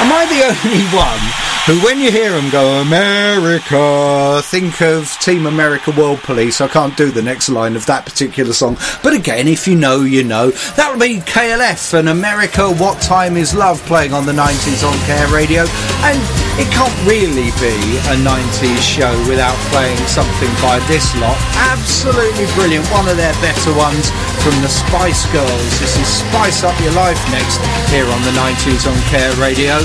Am I the only one who, when you hear them go, America, think of Team America World Police? I can't do the next line of that particular song. But again, if you know, you know. That would be KLF and America, What Time Is Love, playing on the 90s on Care Radio. And it can't really be a 90s show without playing something by this lot. Absolutely brilliant. One of their better ones from the Spice Girls. This is Spice Up Your Life next here on the 90s on Care Radio.